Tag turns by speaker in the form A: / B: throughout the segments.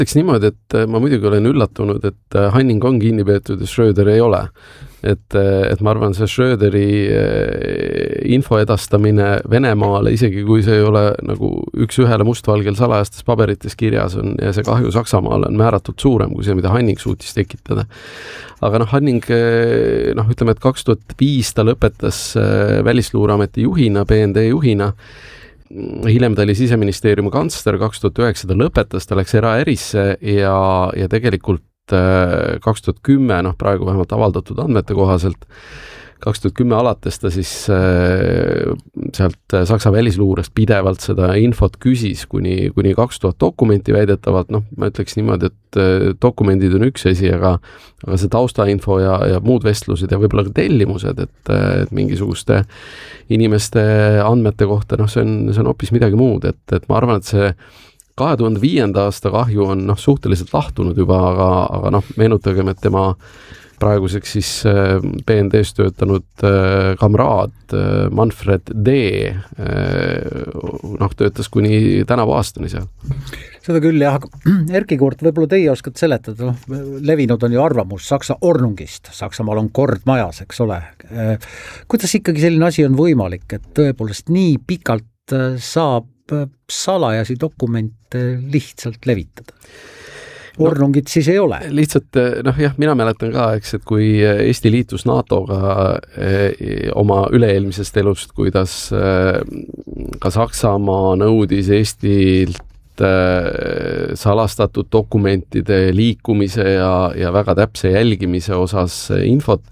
A: ütleks niimoodi, et ma muidugi olen üllatunud, et Hanning on kinni peetud ja Schröder ei ole. Et ma arvan, see Schröderi info edastamine Venemaale, isegi kui see ei ole nagu üks-ühele mustvalgel salajastes paberites kirjas on ja see kahju Saksamaale on määratult suurem kui see, mida Hanning suutis tekitada. Aga Hanning, ütleme, et 2005 ta lõpetas Välisluureameti juhina, BND juhina. Hiljem ta oli Siseministeeriumi kantsler, 2009 ta lõpetas, ta läks eraärisse ja tegelikult 2010, praegu vähemalt avaldatud andmete kohaselt, 2010 alates ta siis sealt Saksa välisluurest pidevalt seda infot küsis kuni 2000 dokumenti väidetavalt, ma ütleks niimoodi, et dokumendid on üks asi, aga see taustainfo ja muud vestlused ja võib-olla ka tellimused, et mingisuguste inimeste andmete kohta, see on hoopis midagi muud, et ma arvan, et see 2005. aasta kahju on suhteliselt lahtunud juba, aga meenutagem, et tema praeguseks siis BND-s töötanud kamraad Manfred D. Töötas kuni tänavu aastani seal.
B: Seda küll, jah. Erki Kurt, võib-olla teie oskad seletada, levinud on ju arvamus Saksa Ornungist. Saksamaal on kord majas, eks ole. Kuidas ikkagi selline asi on võimalik, et tõepoolest nii pikalt saab salajasi dokumente lihtsalt levitada? Ornungit siis ei ole.
A: Lihtsalt, mina mäletan ka, et kui Eesti liitus NATO-ga oma üle-eelmisest elust, kuidas ka Saksamaa nõudis Eestilt salastatud dokumentide liikumise ja väga täpse jälgimise osas infot,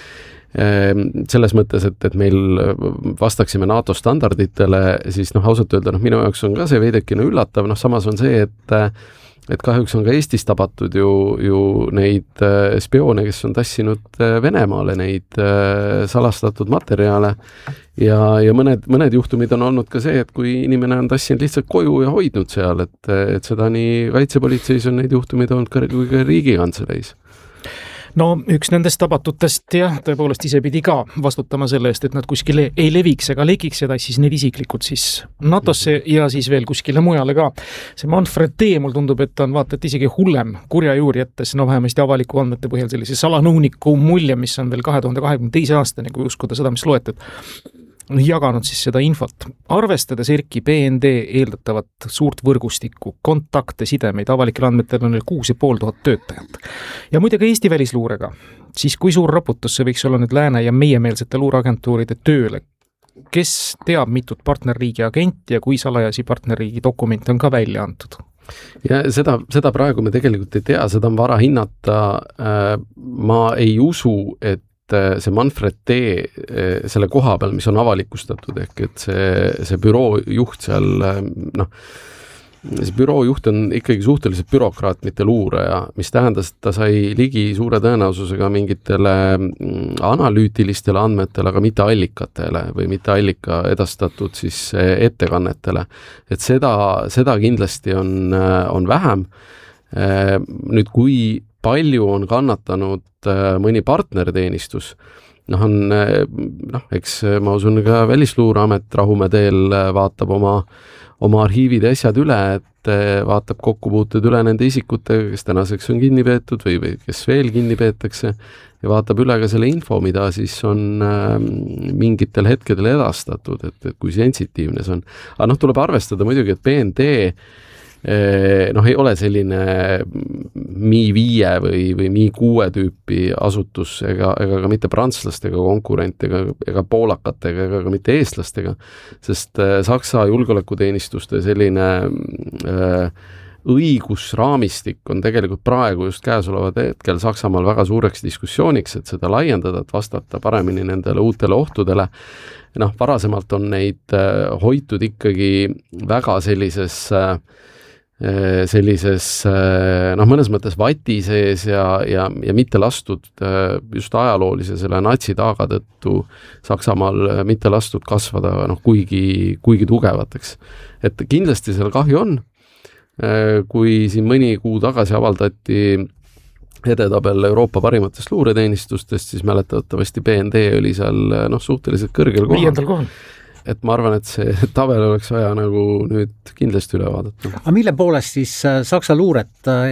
A: selles mõttes, et meil vastaksime NATO standarditele, siis ausalt öelda, minu jaoks on ka see veidekene üllatav, samas on see, et kahjuks on ka Eestis tabatud ju neid spioone, kes on tassinud Venemaale neid salastatud materjale ja mõned juhtumid on olnud ka see, et kui inimene on tassinud lihtsalt koju ja hoidnud seal, et seda nii kaitsepolitseis on neid juhtumid olnud kui ka Riigikantseleis.
C: Üks nendest tabatutest tõepoolest ise pidi ka vastutama selle eest, et nad kuskile ei leviks ega lekiks seda, siis need isiklikud siis NATO-sse ja siis veel kuskile mujale ka. See Manfred D. mul tundub, et on vaata, et isegi hullem kurja juuri jättes, vähemasti avaliku andmete põhjal sellise salanõuniku mulje, mis on veel 2022. aastani, kui uskuda seda, mis loetud, jaganud siis seda infot. Arvestades Erki BND eeldatavat suurt võrgustikku, kontakte, sidemeid, avalikel andmetel on 6500 töötajat. Ja muidugi Eesti välisluurega, siis kui suur raputus see võiks olla nüüd lääne ja meiemeelsete luureagentuuride tööle? Kes teab mitut partnerriigi agenti ja kui salajasi partnerriigi dokumente on ka välja antud?
A: Ja seda praegu me tegelikult ei tea, seda on vara hinnata. Ma ei usu, et see Manfred D. selle koha peal, mis on avalikustatud, ehk et see büroo juht seal, see büroo juht on ikkagi suhteliselt bürokraat, mitte luuraja, mis tähendas, et ta sai ligi suure tõenäosusega mingitele analüütilistele andmetele, aga mitte allikatele või mitte allika edastatud siis ettekannetele. Et seda kindlasti on vähem. Nüüd, kui palju on kannatanud mõni partnerteenistus, eks ma usun ka Välisluureamet Rahumäe-teel vaatab oma arhiivid ja asjad üle, et vaatab kokkupuuted üle nende isikutega, kes tänaseks on kinni peetud või kes veel kinni peetakse ja vaatab üle ka selle info, mida siis on mingitel hetkedel edastatud, et kui sensitiivne see on. Aga tuleb arvestada muidugi, et BND ei ole selline Mi-5 või Mi-6 tüüpi asutus ega ka mitte prantslastega konkurent ega poolakatega ega ka mitte eestlastega, sest Saksa julgeolekuteenistuste selline õigusraamistik on tegelikult praegu just käesolevad hetkel Saksamaal väga suureks diskussiooniks, et seda laiendada, et vastata paremini nendele uutele ohtudele. Varasemalt on neid hoitud ikkagi väga sellises mõnes mõttes vati sees ja mitte lastud just ajaloolise selle natsitaaga tõttu Saksamaal mitte lastud kasvada kuigi tugevateks. Et kindlasti seal kahju on, kui siin mõni kuu tagasi avaldati edetabel Euroopa parimatest luureteenistustest, siis mäletatavasti BND oli seal suhteliselt kõrgel kohal.
C: 5. kohal.
A: et ma arvan, et see tabel oleks vaja nagu nüüd kindlasti üle vaadata.
B: Aga mille poolest siis Saksa luuret